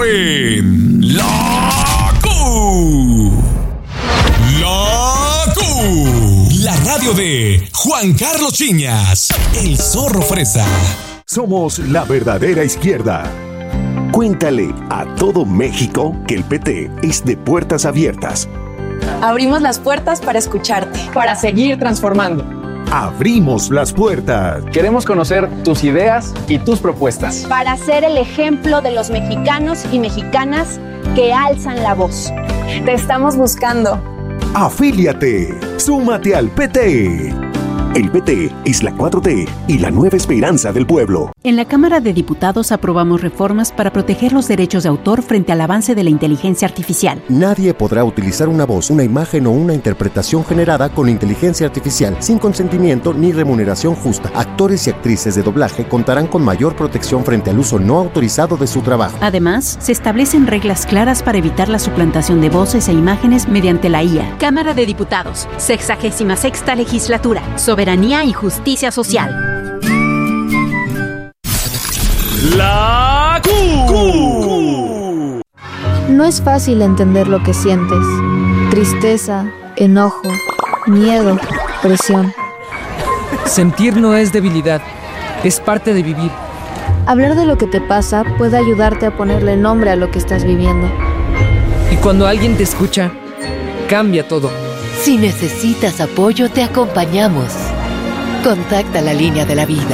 en La Q. La Q. La radio de Juan Carlos Chiñas, el Zorro Fresa. Somos la verdadera izquierda. Cuéntale a todo México que el PT es de puertas abiertas. Abrimos las puertas para escucharte, para seguir transformando. Abrimos las puertas. Queremos conocer tus ideas y tus propuestas. Para ser el ejemplo de los mexicanos y mexicanas que alzan la voz. Te estamos buscando. Afíliate. Súmate al PT. El PT es la 4T y la nueva esperanza del pueblo. En la Cámara de Diputados aprobamos reformas para proteger los derechos de autor frente al avance de la inteligencia artificial. Nadie podrá utilizar una voz, una imagen o una interpretación generada con inteligencia artificial sin consentimiento ni remuneración justa. Actores y actrices de doblaje contarán con mayor protección frente al uso no autorizado de su trabajo. Además, se establecen reglas claras para evitar la suplantación de voces e imágenes mediante la IA. Cámara de Diputados, 66ª Legislatura. Soberanía y justicia social. La Q. No es fácil entender lo que sientes. Tristeza, enojo, miedo, presión. Sentir no es debilidad, es parte de vivir. Hablar de lo que te pasa puede ayudarte a ponerle nombre a lo que estás viviendo. Y cuando alguien te escucha, cambia todo. Si necesitas apoyo, te acompañamos. Contacta la línea de la vida.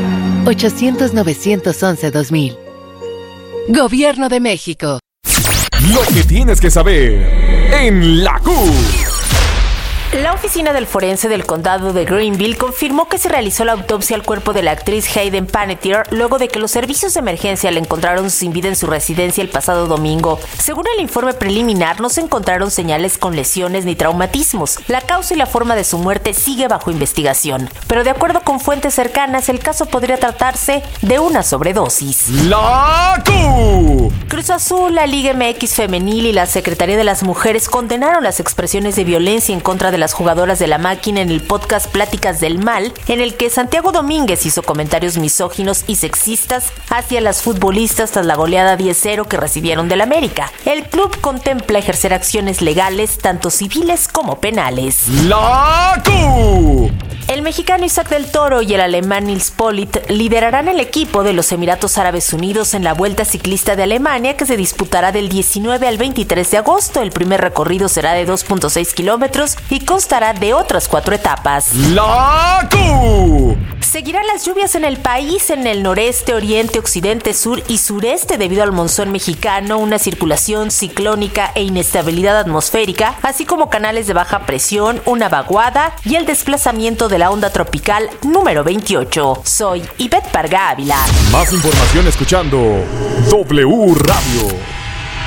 800-911-2000. Gobierno de México. Lo que tienes que saber en La Q. La oficina del forense del condado de Greenville confirmó que se realizó la autopsia al cuerpo de la actriz Hayden Panettiere luego de que los servicios de emergencia la encontraron sin vida en su residencia el pasado domingo. Según el informe preliminar, no se encontraron señales con lesiones ni traumatismos. La causa y la forma de su muerte sigue bajo investigación. Pero de acuerdo con fuentes cercanas, el caso podría tratarse de una sobredosis. La Q. Cruz Azul, la Liga MX Femenil y la Secretaría de las Mujeres condenaron las expresiones de violencia en contra de las jugadoras de la máquina en el podcast Pláticas del Mal, en el que Santiago Domínguez hizo comentarios misóginos y sexistas hacia las futbolistas tras la goleada 10-0 que recibieron del América. El club contempla ejercer acciones legales, tanto civiles como penales. La Q. El mexicano Isaac del Toro y el alemán Nils Politt liderarán el equipo de los Emiratos Árabes Unidos en la Vuelta Ciclista de Alemania, que se disputará del 19 al 23 de agosto. El primer recorrido será de 2.6 kilómetros y constará de otras 4 etapas. La Q. Seguirán las lluvias en el país, en el noreste, oriente, occidente, sur y sureste debido al monzón mexicano, una circulación ciclónica e inestabilidad atmosférica, así como canales de baja presión, una vaguada y el desplazamiento de la onda tropical número 28. Soy Ivette Parga Ávila. Más información escuchando W Radio.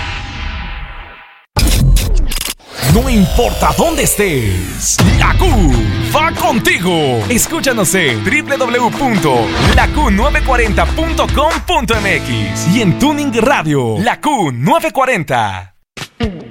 No importa dónde estés, La Q va contigo. Escúchanos en www.laq940.com.mx y en Tuning Radio, La Q940.